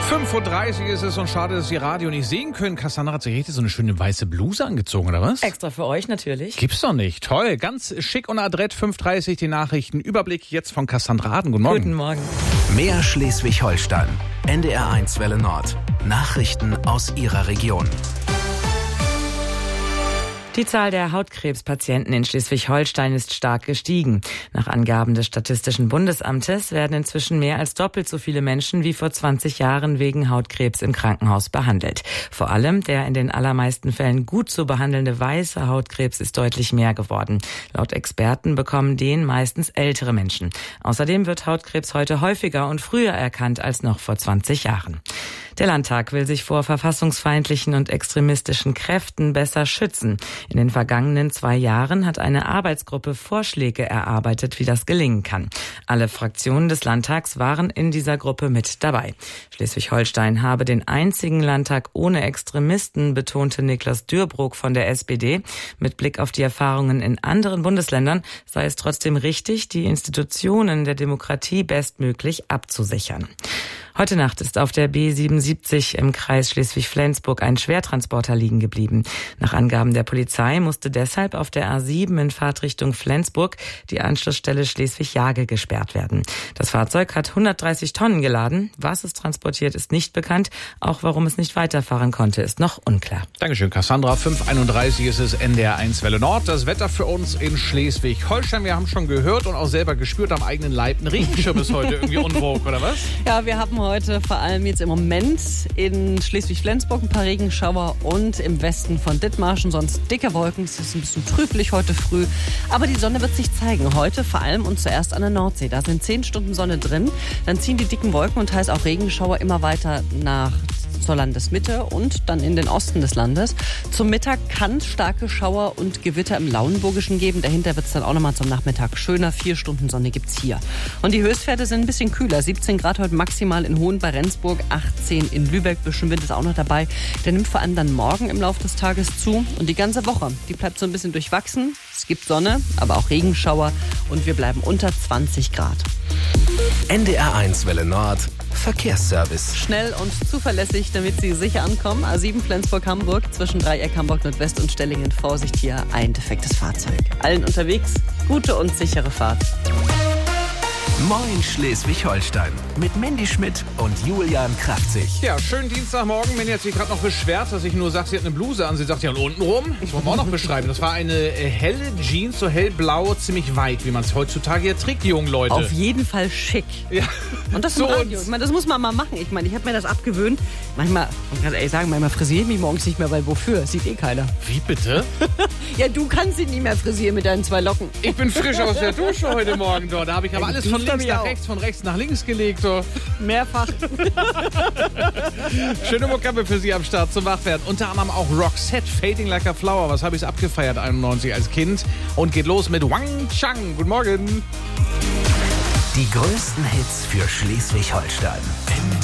5:30 Uhr ist es und schade, dass Sie Radio nicht sehen können. Cassandra hat sich richtig so eine schöne weiße Bluse angezogen, oder was? Extra für euch natürlich. Gibt's doch nicht. Toll, ganz schick und adrett. 5:30 Uhr die Nachrichten. Überblick jetzt von Cassandra Aden. Guten Morgen. Guten Morgen. Mehr Schleswig-Holstein. NDR1 Welle Nord. Nachrichten aus Ihrer Region. Die Zahl der Hautkrebspatienten in Schleswig-Holstein ist stark gestiegen. Nach Angaben des Statistischen Bundesamtes werden inzwischen mehr als doppelt so viele Menschen wie vor 20 Jahren wegen Hautkrebs im Krankenhaus behandelt. Vor allem der in den allermeisten Fällen gut zu behandelnde weiße Hautkrebs ist deutlich mehr geworden. Laut Experten bekommen den meistens ältere Menschen. Außerdem wird Hautkrebs heute häufiger und früher erkannt als noch vor 20 Jahren. Der Landtag will sich vor verfassungsfeindlichen und extremistischen Kräften besser schützen. In den vergangenen 2 Jahren hat eine Arbeitsgruppe Vorschläge erarbeitet, wie das gelingen kann. Alle Fraktionen des Landtags waren in dieser Gruppe mit dabei. Schleswig-Holstein habe den einzigen Landtag ohne Extremisten, betonte Niklas Dürrbrook von der SPD. Mit Blick auf die Erfahrungen in anderen Bundesländern sei es trotzdem richtig, die Institutionen der Demokratie bestmöglich abzusichern. Heute Nacht ist auf der B77 im Kreis Schleswig-Flensburg ein Schwertransporter liegen geblieben. Nach Angaben der Polizei musste deshalb auf der A7 in Fahrtrichtung Flensburg die Anschlussstelle Schleswig-Jagel gesperrt werden. Das Fahrzeug hat 130 Tonnen geladen. Was es transportiert, ist nicht bekannt. Auch warum es nicht weiterfahren konnte, ist noch unklar. Dankeschön, Cassandra. 5:31 ist es NDR1 Welle Nord. Das Wetter für uns in Schleswig-Holstein. Wir haben schon gehört und auch selber gespürt am eigenen Leib. Ein Regenschirm ist heute irgendwie unvogue, oder was? Ja, wir haben heute vor allem jetzt im Moment in Schleswig-Flensburg ein paar Regenschauer und im Westen von Dithmarschen sonst dicke Wolken. Es ist ein bisschen trüblich heute früh, aber die Sonne wird sich zeigen. Heute vor allem und zuerst an der Nordsee. Da sind 10 Stunden Sonne drin. Dann ziehen die dicken Wolken und heißt auch Regenschauer immer weiter zur Landesmitte und dann in den Osten des Landes. Zum Mittag kann es starke Schauer und Gewitter im Lauenburgischen geben. Dahinter wird es dann auch nochmal zum Nachmittag schöner. 4 Stunden Sonne gibt's hier. Und die Höchstwerte sind ein bisschen kühler. 17 Grad heute maximal in Hohen bei Rendsburg, 18 in Lübeck. Bisschen Wind ist auch noch dabei. Der nimmt vor allem dann morgen im Laufe des Tages zu. Und die ganze Woche, die bleibt so ein bisschen durchwachsen. Es gibt Sonne, aber auch Regenschauer. Und wir bleiben unter 20 Grad. NDR1 Welle Nord. Verkehrsservice. Schnell und zuverlässig, damit Sie sicher ankommen. A7 Flensburg-Hamburg zwischen Dreieck Hamburg-Nordwest und Stellingen. Vorsicht, hier ein defektes Fahrzeug. Allen unterwegs, gute und sichere Fahrt. Moin Schleswig-Holstein mit Mandy Schmidt und Julian Kraftzig. Ja, schönen Dienstagmorgen. Mandy hat sich gerade noch beschwert, dass ich nur sage, sie hat eine Bluse an. Sie sagt ja, und untenrum? Das wollen wir auch noch beschreiben. Das war eine helle Jeans, so hellblau, ziemlich weit, wie man es heutzutage ja trägt, die jungen Leute. Auf jeden Fall schick. Ja. Und das im Radio. Ich meine, das muss man mal machen. Ich meine, ich habe mir das abgewöhnt. Manchmal, ich kann ehrlich sagen, manchmal frisiere ich mich morgens nicht mehr, weil wofür? Sieht eh keiner. Wie bitte? Ja, du kannst sie nicht mehr frisieren mit deinen 2 Locken. Ich bin frisch aus der Dusche heute Morgen dort. Da habe ich aber alles von links nach rechts, von rechts nach links gelegt. So. Mehrfach. Schöne Mucke für Sie am Start zum Wachwerden. Unter anderem auch Roxette, Fading Like a Flower. Was habe ich abgefeiert, 91 als Kind. Und geht los mit Wang Chang. Guten Morgen. Die größten Hits für Schleswig-Holstein.